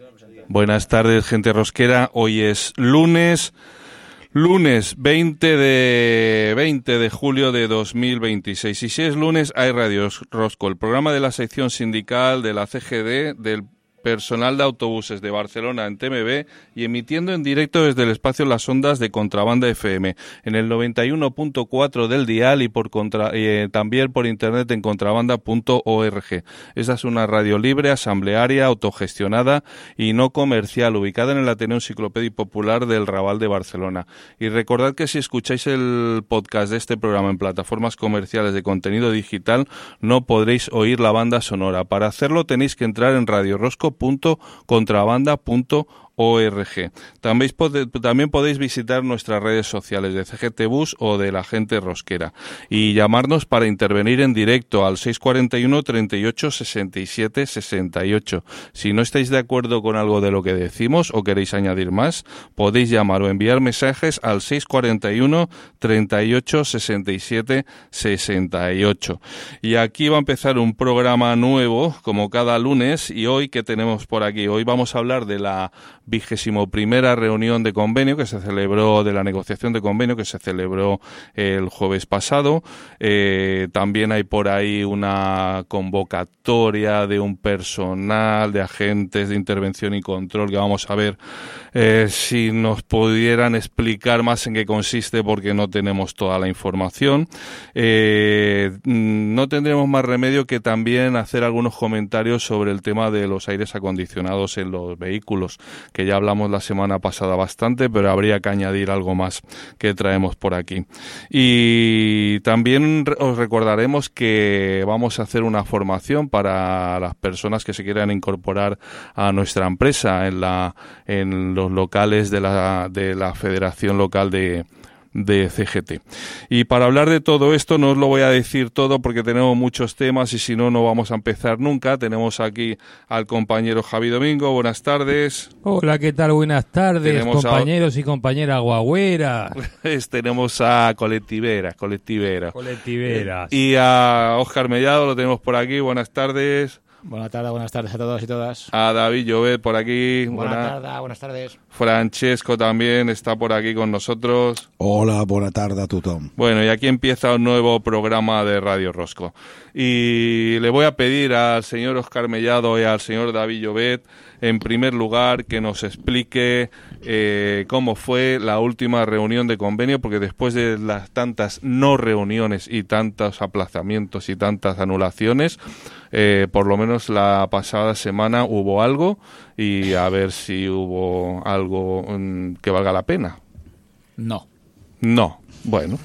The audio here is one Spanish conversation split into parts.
Buenas tardes, gente rosquera. Hoy es lunes 20 de julio de 2026. Y si es lunes, hay Radio Rosco, el programa de la sección sindical de la CGD, del personal de autobuses de Barcelona en TMB, y emitiendo en directo desde el espacio Las Ondas de Contrabanda FM en el 91.4 del dial y también por internet en contrabanda.org. Esta es una radio libre, asamblearia, autogestionada y no comercial, ubicada en el Ateneo Enciclopédico Popular del Raval de Barcelona. Y recordad que si escucháis el podcast de este programa en plataformas comerciales de contenido digital, no podréis oír la banda sonora. Para hacerlo tenéis que entrar en radiorosco.contrabanda.org. También podéis visitar nuestras redes sociales de CGT Bus o de la gente rosquera y llamarnos para intervenir en directo al 641 38 67 68. Si no estáis de acuerdo con algo de lo que decimos o queréis añadir más, podéis llamar o enviar mensajes al 641 38 67 68. Y aquí va a empezar un programa nuevo, como cada lunes, y hoy, ¿qué tenemos por aquí? Hoy vamos a hablar de la 21ª reunión de convenio que se celebró, de la negociación de convenio que se celebró el jueves pasado. También hay por ahí una convocatoria de un personal, de agentes de intervención y control, que vamos a ver si nos pudieran explicar más en qué consiste, porque no tenemos toda la información. No tendremos más remedio que también hacer algunos comentarios sobre el tema de los aires acondicionados en los vehículos, que ya hablamos la semana pasada bastante, pero habría que añadir algo más que traemos por aquí. Y también os recordaremos que vamos a hacer una formación para las personas que se quieran incorporar a nuestra empresa en los locales de la Federación Local de CGT. Y para hablar de todo esto, no os lo voy a decir todo porque tenemos muchos temas y si no, no vamos a empezar nunca. Tenemos aquí al compañero Javi Domingo. Buenas tardes. Hola, ¿qué tal? Buenas tardes, compañeros y compañeras guagüeras. Tenemos a colectiveras. Y a Óscar Mellado lo tenemos por aquí. Buenas tardes. Buenas tardes a todos y todas. A David Llobet por aquí. Buenas tardes. Francesco también está por aquí con nosotros. Hola, buena tarde a tothom. Bueno, y aquí empieza un nuevo programa de Radio Rosco. Y le voy a pedir al señor Óscar Mellado y al señor David Llobet, en primer lugar, que nos explique cómo fue la última reunión de convenio, porque después de las tantas no reuniones y tantos aplazamientos y tantas anulaciones, por lo menos la pasada semana hubo algo, y a ver si hubo algo que valga la pena. No. Bueno.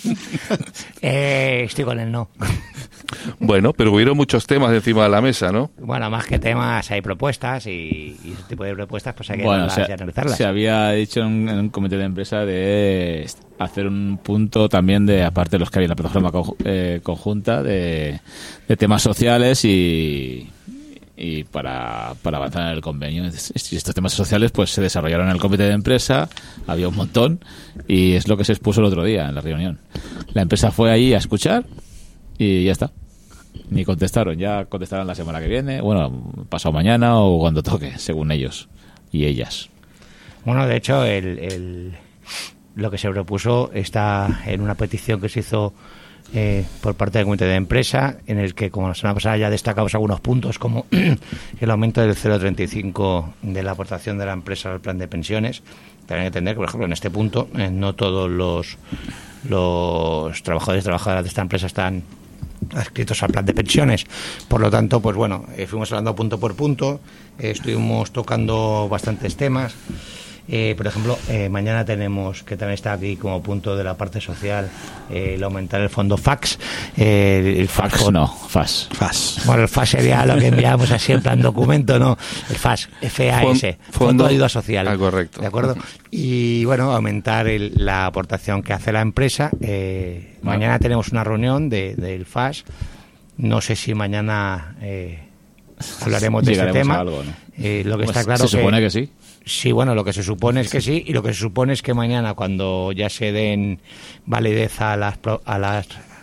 Estoy con el no. Bueno, pero hubieron muchos temas encima de la mesa, ¿no? Bueno, más que temas hay propuestas y ese tipo de propuestas pues hay que analizarlas. Se había dicho en un comité de empresa de hacer un punto también de, aparte de los que había en la plataforma conjunta, de temas sociales y para avanzar en el convenio. Estos temas sociales pues se desarrollaron en el comité de empresa, había un montón, y es lo que se expuso el otro día en la reunión. La empresa fue ahí a escuchar y ya está. Ni contestaron, ya contestarán la semana que viene, bueno, pasado mañana o cuando toque, según ellos y ellas. Bueno, de hecho, lo que se propuso está en una petición que se hizo por parte del comité de empresa, en el que, como la semana pasada ya destacamos algunos puntos, como el aumento del 0,35 de la aportación de la empresa al plan de pensiones. También hay que entender que, por ejemplo, en este punto no todos los trabajadores y trabajadoras de esta empresa están adscritos al plan de pensiones. Por lo tanto, pues bueno, fuimos hablando punto por punto, estuvimos tocando bastantes temas. Por ejemplo, mañana tenemos, que también está aquí como punto de la parte social, el aumentar el fondo FAS. El FAS. Bueno, el FAS sería lo que enviamos así en plan documento, ¿no? El FAS, FAS, Fondo de Ayuda Social. Ah, correcto. ¿De acuerdo? Y bueno, aumentar la aportación que hace la empresa. Mañana tenemos una reunión del FAS. No sé si mañana hablaremos de ese tema. Algo, ¿no? Lo que está claro se supone que sí. Sí, bueno, lo que se supone es que sí, y lo que se supone es que mañana, cuando ya se den validez a las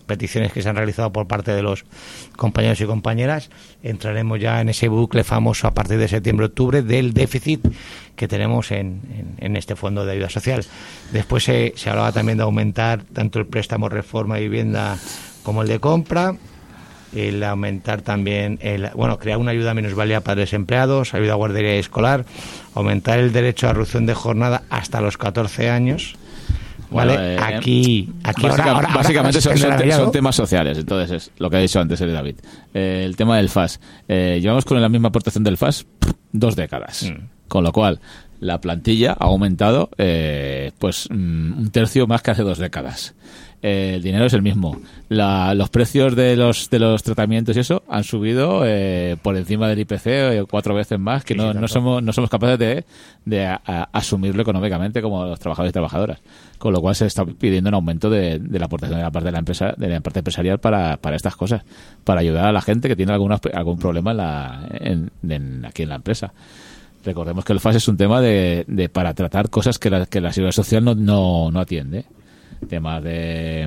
peticiones que se han realizado por parte de los compañeros y compañeras, entraremos ya en ese bucle famoso a partir de septiembre-octubre del déficit que tenemos en este fondo de ayuda social. Después se hablaba también de aumentar tanto el préstamo reforma de vivienda como el de compra, el aumentar también, crear una ayuda minusválida para desempleados, ayuda a guardería escolar, aumentar el derecho a reducción de jornada hasta los 14 años. ¿Vale? Bueno, aquí básicamente son temas sociales. Entonces, es lo que ha dicho antes David. El tema del FAS. Llevamos con la misma aportación del FAS 2 décadas. Con lo cual, la plantilla ha aumentado un tercio más que hace 2 décadas. El dinero es el mismo. Los precios de los tratamientos y eso han subido por encima del IPC 4 veces más, que no somos capaces de asumirlo económicamente como los trabajadores y trabajadoras. Con lo cual se está pidiendo un aumento de la aportación de la parte de la empresa, de la parte empresarial para estas cosas, para ayudar a la gente que tiene algún problema aquí en la empresa. Recordemos que el FAS es un tema para tratar cosas que la seguridad social no atiende. Temas de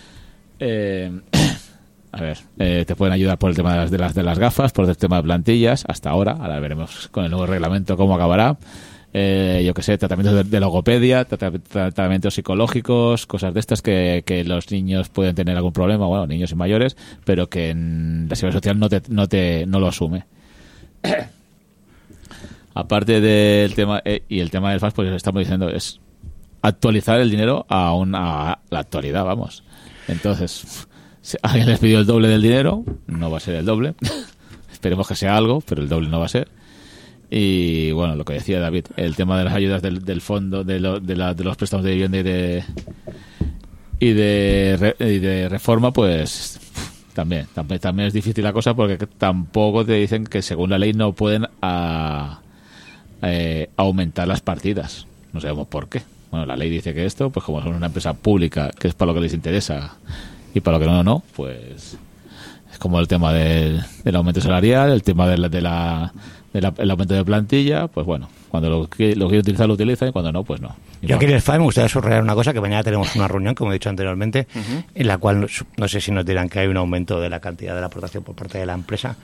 te pueden ayudar por el tema de las gafas, por el tema de plantillas, hasta ahora veremos con el nuevo reglamento cómo acabará. Tratamientos de logopedia, tratamientos psicológicos, cosas de estas que los niños pueden tener algún problema, bueno, niños y mayores, pero que en la seguridad social no lo asume. Aparte del tema y el tema del FAS, pues estamos diciendo es actualizar el dinero a la actualidad, vamos. Entonces, si alguien les pidió el doble del dinero, no va a ser el doble. Esperemos que sea algo, pero el doble no va a ser. Y bueno, lo que decía David, el tema de las ayudas del fondo, de los préstamos de vivienda y de reforma, pues también es difícil la cosa, porque tampoco te dicen que según la ley no pueden aumentar las partidas. No sabemos por qué. Bueno, la ley dice que esto, pues como son una empresa pública, que es para lo que les interesa y para lo que no, pues es como el tema del aumento salarial, el tema el aumento de plantilla, pues bueno, cuando lo quiere utilizar lo utilizan y cuando no, pues no. Yo aquí en el FAE me gustaría subrayar una cosa, que mañana tenemos una reunión, como he dicho anteriormente, en la cual no sé si nos dirán que hay un aumento de la cantidad de la aportación por parte de la empresa.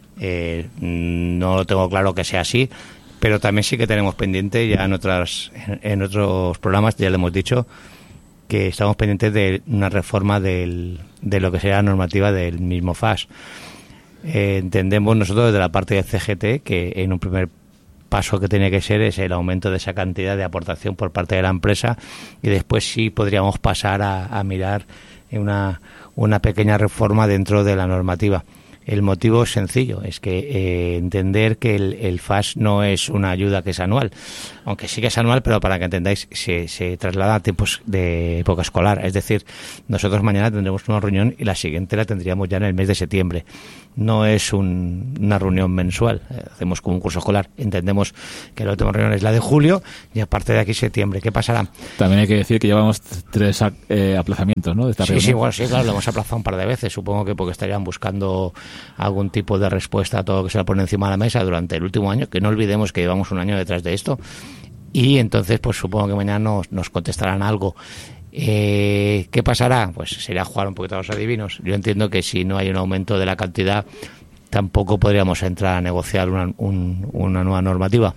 No lo tengo claro que sea así, pero también sí que tenemos pendiente, ya en otros programas ya le hemos dicho que estamos pendientes de una reforma de lo que será la normativa del mismo FAS. Entendemos nosotros desde la parte de CGT que en un primer paso que tiene que ser es el aumento de esa cantidad de aportación por parte de la empresa, y después sí podríamos pasar a mirar una pequeña reforma dentro de la normativa. El motivo es sencillo, es que entender que el FAS no es una ayuda que es anual, aunque sí que es anual, pero para que entendáis, se traslada a tiempos de época escolar. Es decir, nosotros mañana tendremos una reunión y la siguiente la tendríamos ya en el mes de septiembre. No es una reunión mensual, hacemos como un curso escolar. Entendemos que la última reunión es la de julio y a partir de aquí septiembre. ¿Qué pasará? También hay que decir que llevamos 3 aplazamientos, ¿no? De esta reunión. Sí, bueno, sí, claro, lo hemos aplazado un par de veces. Supongo que porque estarían buscando algún tipo de respuesta a todo lo que se le pone encima de la mesa durante el último año, que no olvidemos que llevamos un año detrás de esto, y entonces pues supongo que mañana nos contestarán algo. ¿Qué pasará? Pues sería jugar un poquito a los adivinos. Yo entiendo que si no hay un aumento de la cantidad, tampoco podríamos entrar a negociar una nueva normativa.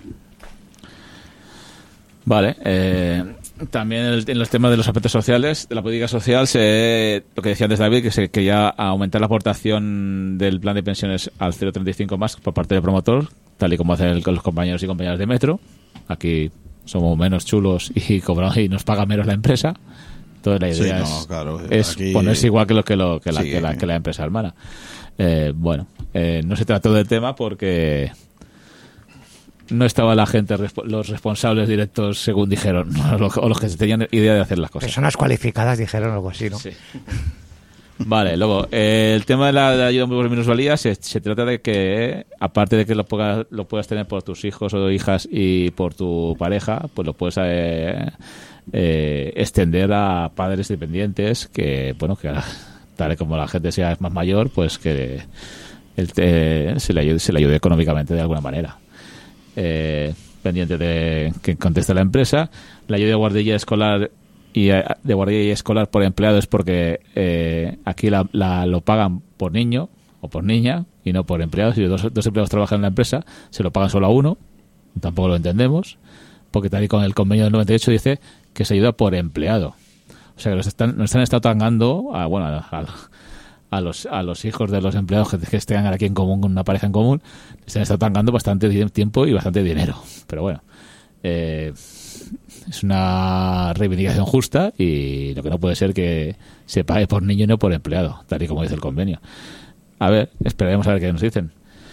Vale, también en los temas de los aspectos sociales, de la política social, lo que decía antes David, que se quería aumentar la aportación del plan de pensiones al 0,35 más por parte del promotor, tal y como hacen los compañeros y compañeras de Metro. Aquí somos menos chulos y nos paga menos la empresa. Entonces la idea es aquí ponerse igual que la empresa hermana. No se trató del tema porque no estaba la gente, los responsables directos, según dijeron, o los que tenían idea de hacer las cosas. Personas cualificadas dijeron algo así, ¿no? Sí. Vale, luego, el tema de la ayuda por minusvalía se trata de que, aparte de que lo puedas tener por tus hijos o hijas y por tu pareja, pues lo puedes extender a padres dependientes que tal y como la gente sea más mayor, pues que se le ayude económicamente de alguna manera. Pendiente de que conteste la empresa. La ayuda de guardería escolar y de guardería y escolar por empleado es porque aquí lo pagan por niño o por niña y no por empleados. Si dos empleados trabajan en la empresa, se lo pagan solo a uno. Tampoco lo entendemos, porque tal y con el convenio del 98 dice que se ayuda por empleado. O sea que nos están estado tangando a los hijos de los empleados que estén aquí en común, con una pareja en común, les han estado tangando bastante tiempo y bastante dinero. Pero bueno, es una reivindicación justa y lo que no puede ser que se pague por niño y no por empleado, tal y como dice el convenio. A ver, esperaremos a ver qué nos dicen.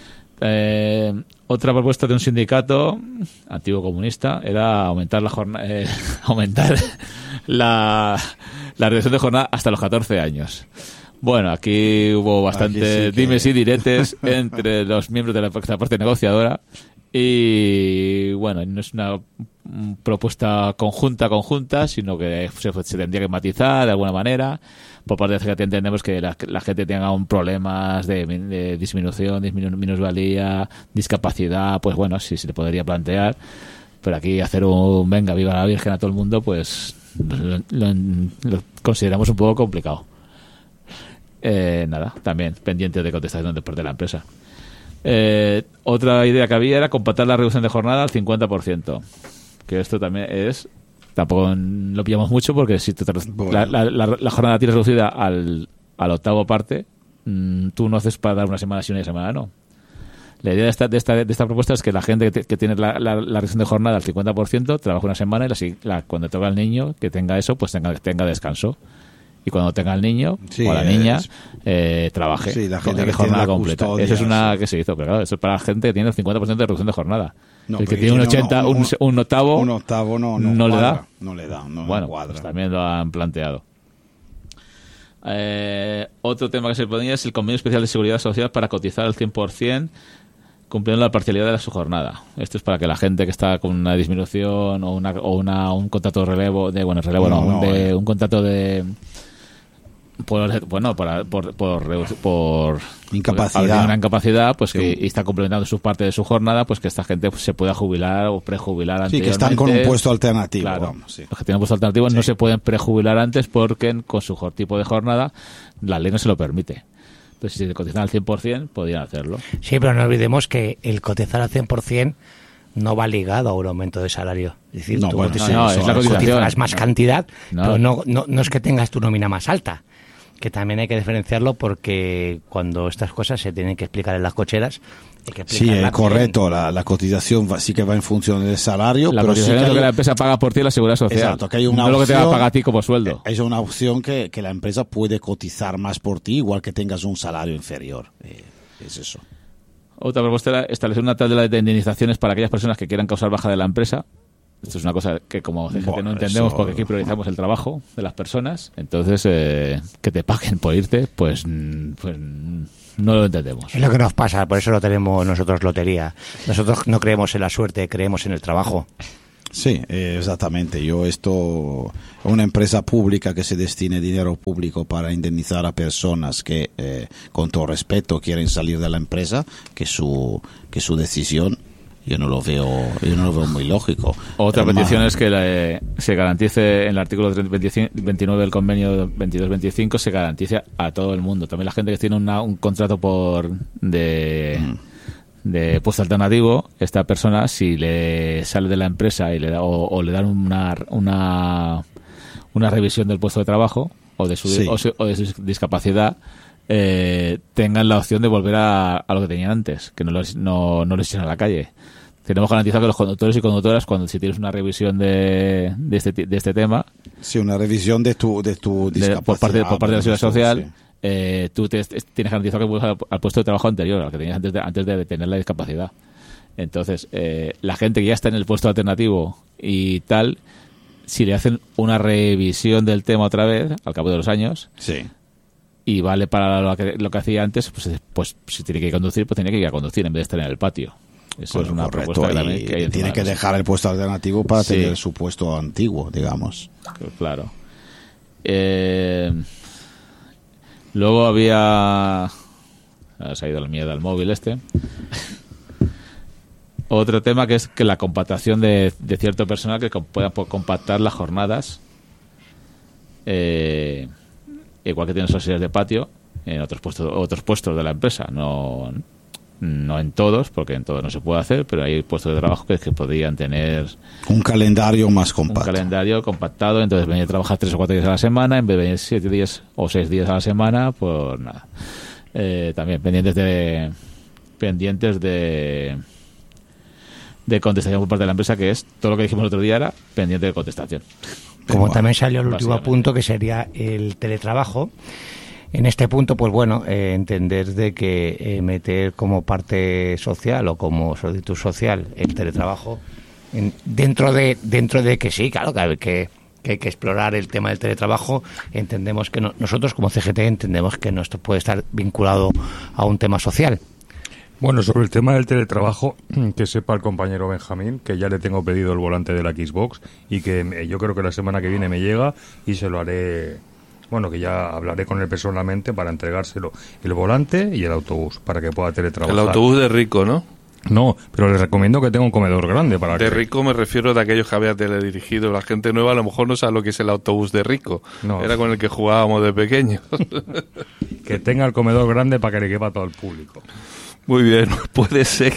Otra propuesta de un sindicato antiguo comunista era aumentar aumentar la reducción de jornada hasta los 14 años. Bueno, aquí hubo bastante dimes y diretes entre los miembros de la parte negociadora y bueno, no es una propuesta conjunta, sino que se tendría que matizar de alguna manera. Por parte de CGT entendemos que la gente tenga problemas de disminución, minusvalía, discapacidad, pues bueno, sí se le podría plantear, pero aquí hacer un venga, viva la Virgen a todo el mundo, pues lo consideramos un poco complicado. Nada, también pendiente de contestación de parte de la empresa. Otra idea que había era compactar la reducción de jornada al 50%, que esto también tampoco lo pillamos mucho porque si la jornada tienes reducida al octavo parte, tú no haces para dar una semana sí, una semana no. La idea de esta propuesta es que la gente que tiene la reducción de jornada al 50% trabaja una semana y cuando toca al niño que tenga eso, pues tenga descanso. Y cuando tenga el niño o la niña, trabaje. Sí, la gente que jornada tiene completa. custodia, Eso es una sí. que se hizo, pero claro, eso es para la gente que tiene el 50% de reducción de jornada. No, el que pero tiene un si 80, un octavo, un octavo no le cuadra, da. No le da, no bueno, cuadra. pues también lo han planteado. Otro tema que se ponía es el convenio especial de seguridad social para cotizar al 100%, cumpliendo la parcialidad de su jornada. Esto es para que la gente que está con una disminución o un contrato de relevo, un contrato de por incapacidad, una incapacidad, pues sí. que está complementando su parte de su jornada, pues que esta gente se pueda jubilar o prejubilar antes. Sí, que están con un puesto alternativo. Claro, vamos, sí. los que tienen puesto alternativo Sí. no se pueden prejubilar antes porque con su tipo de jornada la ley no se lo permite. Entonces, si se cotizan al 100%, podrían hacerlo. Sí, pero no olvidemos que el cotizar al 100% no va ligado a un aumento de salario. Es decir, No, tú bueno, cotizas- no, es la cotización. cotizarás más cantidad, No. pero no es que tengas tu nómina más alta. Que también hay que diferenciarlo porque cuando estas cosas se tienen que explicar en las cocheras, hay que Sí, explicarlas es correcto. La cotización sí que va en función del salario, La pero sí cotización que es lo que la hay, empresa paga por ti en la seguridad social. exacto, que hay una no lo que te va a opción- pagar a ti como sueldo. es una opción que la empresa puede cotizar más por ti, igual que tengas un salario inferior. Es eso. Otra propuesta era establecer una tabla de indemnizaciones para aquellas personas que quieran causar baja de la empresa. Esto es una cosa que como CGT Bueno, no entendemos eso- porque aquí priorizamos el trabajo de las personas. Entonces, que te paguen por irte, pues no lo entendemos. Es lo que nos pasa, por eso lo tenemos nosotros lotería. Nosotros no creemos en la suerte, creemos en el trabajo. Sí, exactamente. Una empresa pública que se destine dinero público para indemnizar a personas que, con todo respeto, quieren salir de la empresa, que su decisión, yo no lo veo muy lógico. Otra Además, petición es que se garantice en el artículo 29 del convenio 2225 se garantice a todo el mundo. También la gente que tiene un contrato de puesto alternativo, esta persona si le sale de la empresa y le da o le dan una revisión del puesto de trabajo o de su Sí. o de su discapacidad, tengan la opción de volver a lo que tenían antes, que no les echen a la calle. Tenemos garantizado que los conductores y conductoras, si tienes una revisión de este tema, sí, una revisión de tu discapacidad. por parte de la Seguridad Social, sí. tú tienes garantizado que vuelvas al puesto de trabajo anterior, al que tenías antes de tener la discapacidad. Entonces, la gente que ya está en el puesto alternativo y tal, si le hacen una revisión del tema otra vez, al cabo de los años, Sí. y vale para lo que hacía antes, pues si tiene que ir a conducir, pues tiene que ir a conducir en vez de estar en el patio. Eso Bueno, es una correcto, propuesta que y también que hay encima tiene de que la mesa. dejar el puesto alternativo para Sí. tener su puesto antiguo, digamos. Claro. Luego había... Se ha ido la mierda al móvil este. Otro tema que es que la compactación de cierto personal que pueda compactar las jornadas igual que tienen auxiliares de patio en otros puestos de la empresa, no en todos, porque en todos no se puede hacer, pero hay puestos de trabajo que podrían tener un calendario más compacto. Un calendario compactado, entonces venir a trabajar 3 o 4 días a la semana, en vez de venir 7 días o 6 días a la semana, pues nada. También pendientes de contestación por parte de la empresa, que es todo lo que dijimos el otro día, era pendiente de contestación. Como también salió el último punto, que sería el teletrabajo. En este punto, pues bueno, entender de que meter como parte social o como solicitud social el teletrabajo, dentro de que sí, claro, que hay que explorar el tema del teletrabajo. Entendemos que nosotros como CGT entendemos que no esto puede estar vinculado a un tema social. Bueno, sobre el tema del teletrabajo, que sepa el compañero Benjamín que ya le tengo pedido el volante de la Xbox y que yo creo que la semana que viene me llega y se lo haré. Bueno, que ya hablaré con él personalmente para entregárselo el volante y el autobús para que pueda teletrabajar. El autobús de Rico, ¿no? No, pero les recomiendo que tenga un comedor grande para de Rico me refiero de aquellos que había teledirigido. La gente nueva a lo mejor no sabe lo que es el autobús de Rico. No. Era con el que jugábamos de pequeños. Que tenga el comedor grande para que le quepa todo el público. Muy bien, puede ser.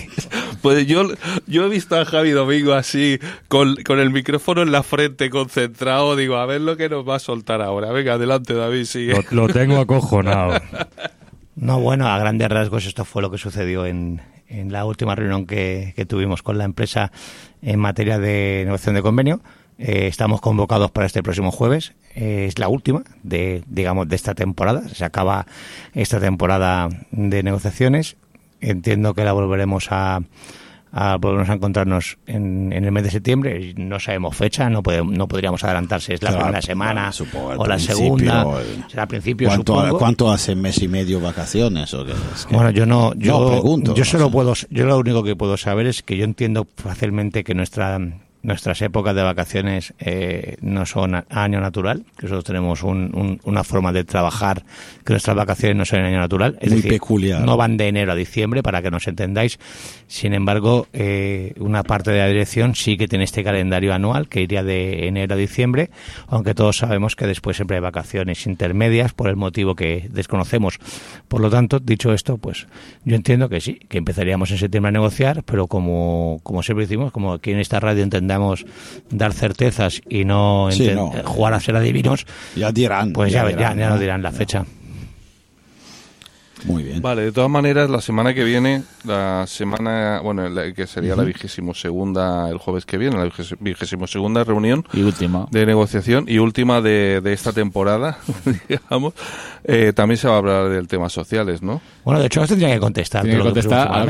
Yo he visto a Javi Domingo así, con el micrófono en la frente, concentrado. Digo, a ver lo que nos va a soltar ahora. Venga, adelante, David, sigue. Lo tengo acojonado. No, bueno, a grandes rasgos esto fue lo que sucedió en la última reunión que tuvimos con la empresa en materia de negociación de convenio. Estamos convocados para este próximo jueves. Es la última de esta temporada. Se acaba esta temporada de negociaciones. Entiendo que la volveremos a encontrarnos en el mes de septiembre. No sabemos fecha, no podríamos adelantar si es la primera semana o la segunda. Será a principios, supongo. ¿Cuánto hace mes y medio vacaciones? ¿O qué? Bueno, yo pregunto. Yo lo único que puedo saber es que yo entiendo fácilmente que nuestras épocas de vacaciones no son a año natural, que nosotros tenemos una forma de trabajar que nuestras vacaciones no son en año natural, es muy decir, peculiar. No van de enero a diciembre, para que nos entendáis. Sin embargo, una parte de la dirección sí que tiene este calendario anual que iría de enero a diciembre, aunque todos sabemos que después siempre hay vacaciones intermedias por el motivo que desconocemos. Por lo tanto, dicho esto, pues yo entiendo que sí, que empezaríamos en septiembre a negociar, pero como siempre decimos, como aquí en esta radio entendamos dar certezas y no jugar a ser adivinos, ya dirán. Pues ya nos dirán la fecha. Muy bien. Vale, de todas maneras, la semana que viene, que sería la 22ª, el jueves que viene, la 22ª reunión y última de negociación y última de esta temporada, digamos, también se va a hablar del tema sociales, ¿no? Bueno, de hecho, os tendría que contestar. Lo que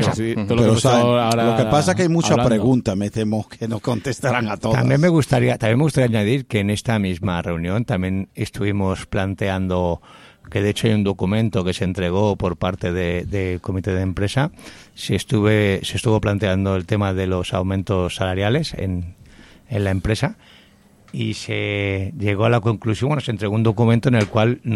pasa es que hay mucha pregunta, me temo que no contestarán a todas. También me gustaría añadir que en esta misma reunión también estuvimos planteando, que de hecho hay un documento que se entregó por parte del comité de empresa, se estuvo planteando el tema de los aumentos salariales en la empresa y se llegó a la conclusión, se entregó un documento en el cual